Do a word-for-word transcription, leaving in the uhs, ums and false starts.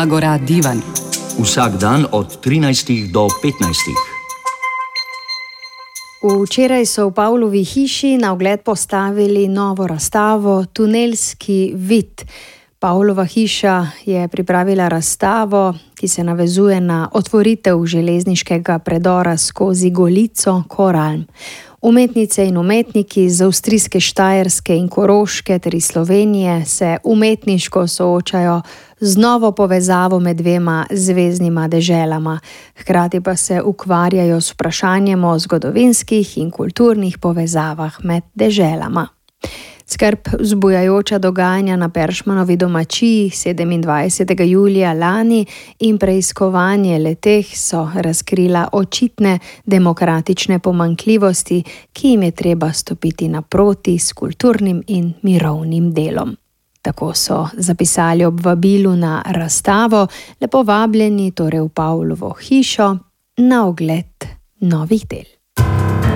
Agora Divan. Vsak dan od trinajstih do petnajstih. Včeraj so v Pavlovi hiši na ogled postavili novo razstavo Tunelski vid. Pavlova hiša je pripravila razstavo, ki se navezuje na otvoritev železniškega predora skozi Golico Koralm. Umetnice in umetniki z avstrijske Štajerske in Koroške ter iz Slovenije se umetniško soočajo z novo povezavo med dvema zveznima deželama. Hkrati pa se ukvarjajo s vprašanjem o zgodovinskih in kulturnih povezavah med deželama. Skrb vzbujajoča dogajanja na Peršmanovi domačiji sedemindvajsetega julija lani in preiskovanje le-teh so razkrila očitne demokratične pomanjkljivosti, ki jim je treba stopiti naproti s kulturnim in mirovnim delom. Tako so zapisali ob vabilu na razstavo, lepo vabljeni torej v Pavlovo hišo na ogled novih del.